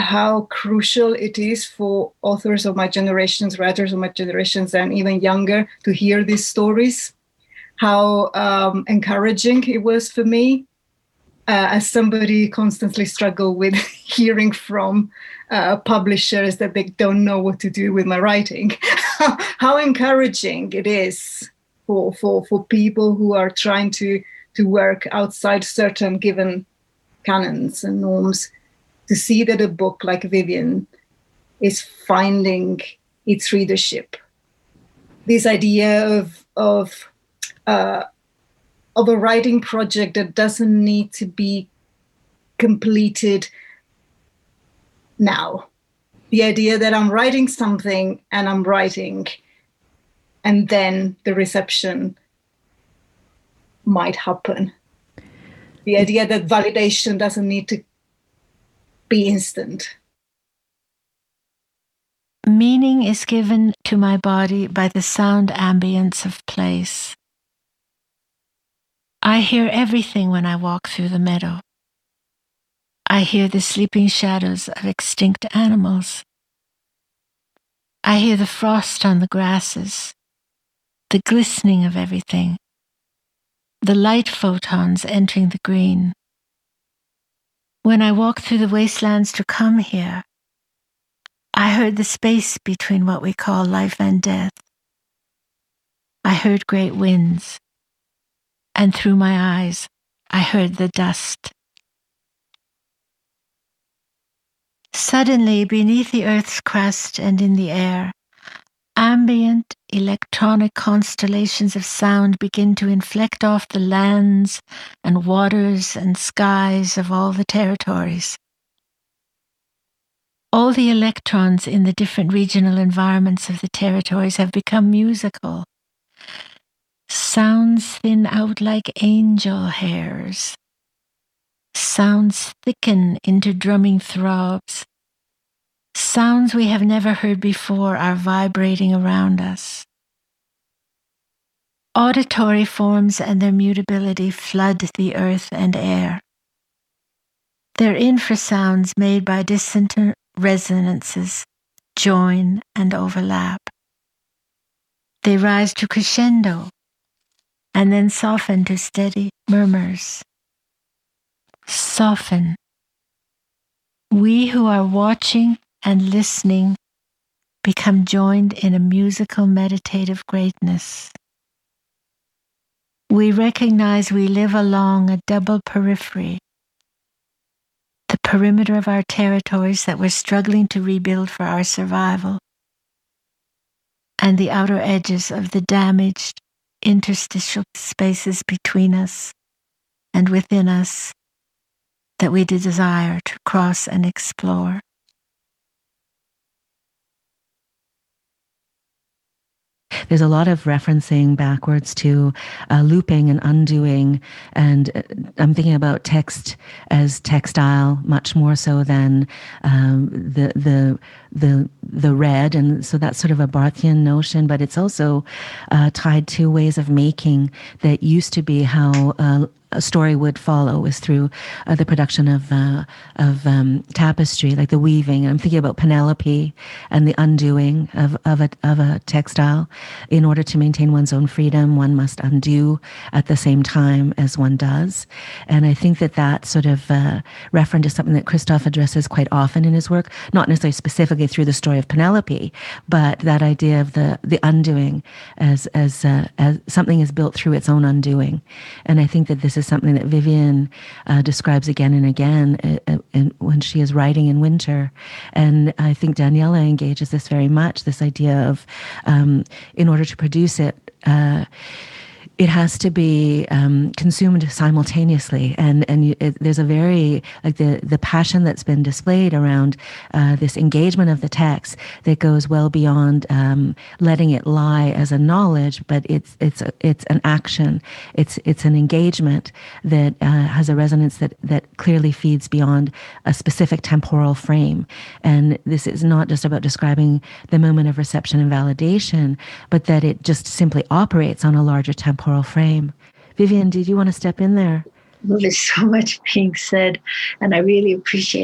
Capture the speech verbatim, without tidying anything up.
how crucial it is for authors of my generations, writers of my generations, and even younger to hear these stories. How um, encouraging it was for me uh, as somebody constantly struggle with hearing from uh, publishers that they don't know what to do with my writing. How encouraging it is for, for, for people who are trying to, to work outside certain given canons and norms, to see that a book like Vivian is finding its readership. This idea of, of, uh, of a writing project that doesn't need to be completed now. The idea that I'm writing something and I'm writing, and then the reception might happen. The idea that validation doesn't need to be instant. Meaning is given to my body by the sound ambience of place. I hear everything when I walk through the meadow. I hear the sleeping shadows of extinct animals. I hear the frost on the grasses, the glistening of everything, the light photons entering the green. When I walked through the wastelands to come here, I heard the space between what we call life and death. I heard great winds, and through my eyes, I heard the dust. Suddenly, beneath the earth's crust and in the air, ambient electronic constellations of sound begin to inflect off the lands and waters and skies of all the territories. All the electrons in the different regional environments of the territories have become musical. Sounds thin out like angel hairs. Sounds thicken into drumming throbs. Sounds we have never heard before are vibrating around us. Auditory forms and their mutability flood the earth and air. Their infrasounds made by dissonant resonances join and overlap. They rise to crescendo and then soften to steady murmurs. Soften. We who are watching and listening become joined in a musical meditative greatness. We recognize we live along a double periphery, the perimeter of our territories that we're struggling to rebuild for our survival, and the outer edges of the damaged interstitial spaces between us and within us that we desire to cross and explore. There's a lot of referencing backwards to uh, looping and undoing, and uh, I'm thinking about text as textile much more so than um, the the the the read, and so that's sort of a Barthian notion, but it's also uh, tied to ways of making that used to be how uh, a story would follow, was through uh, the production of uh, of um, tapestry, like the weaving. I'm thinking about Penelope and the undoing of of a of a textile. In order to maintain one's own freedom, one must undo at the same time as one does. And I think that that sort of uh, reference is something that Christoph addresses quite often in his work, not necessarily specifically through the story of Penelope, but that idea of the the undoing as as uh, as something is built through its own undoing. And I think that this is something that Vivian uh, describes again and again uh, uh, when she is writing in winter. And I think Daniela engages this very much, this idea of um, in order to produce it, uh, it has to be um, consumed simultaneously, and and it, there's a very like the the passion that's been displayed around uh, this engagement of the text that goes well beyond um, letting it lie as a knowledge, but it's it's a, it's an action, it's it's an engagement that uh, has a resonance that that clearly feeds beyond a specific temporal frame. And this is not just about describing the moment of reception and validation, but that it just simply operates on a larger temporal frame. Vivian, did you want to step in there? There's so much being said, and I really appreciate